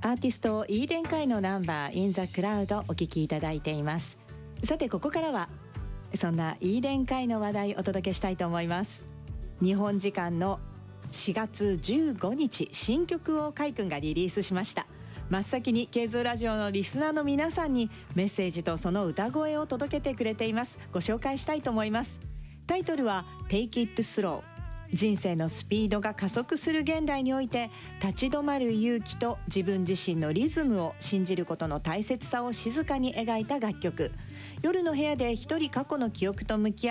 アーティストイーデン会のナンバー In the Cloud お聴きいただいています。さてここからはそんなイーデン会の話題をお届けしたいと思います。日本時間の4月15日新曲を海君がリリースしました。真っ先にケイズーラジオのリスナーの皆さんにメッセージとその歌声を届けてくれています。ご紹介したいと思います。タイトルは Take It Slow。人生のスピードが加速する現代において立ち止まる勇気と自分自身のリズムを信じることの大切さを静かに描いた楽曲。夜の部屋で一人過去の記憶と向き合